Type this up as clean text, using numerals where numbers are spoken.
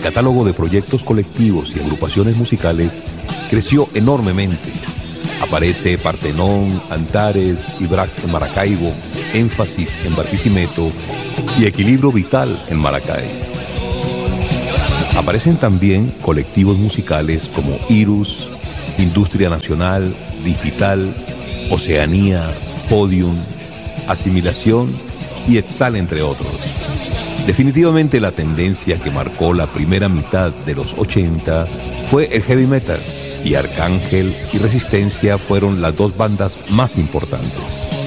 catálogo de proyectos colectivos y agrupaciones musicales creció enormemente. Aparece Partenón, Antares, Ibrac en Maracaibo, Énfasis en Barquisimeto y Equilibrio Vital en Maracay. Aparecen también colectivos musicales como Irus, Industria Nacional, Digital, Oceanía, Podium, Asimilación y Exal, entre otros. Definitivamente la tendencia que marcó la primera mitad de los 80 fue el heavy metal, y Arcángel y Resistencia fueron las dos bandas más importantes.